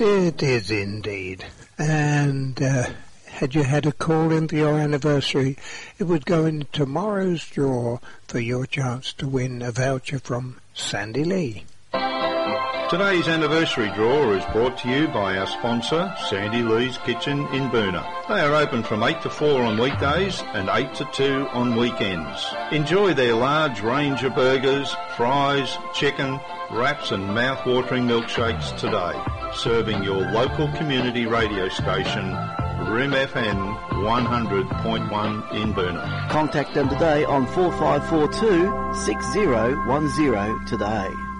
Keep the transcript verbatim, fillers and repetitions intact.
It is indeed. And uh, had you had a call in for your anniversary, it would go in tomorrow's draw for your chance to win a voucher from Sandy Lee. Today's anniversary draw is brought to you by our sponsor, Sandy Lee's Kitchen in Boonah. They are open from eight to four on weekdays and eight to two on weekends. Enjoy their large range of burgers, fries, chicken, wraps and mouth-watering milkshakes today. Serving your local community radio station, R I M F M one hundred point one in Boonah. Contact them today on four five four two, six zero one zero today.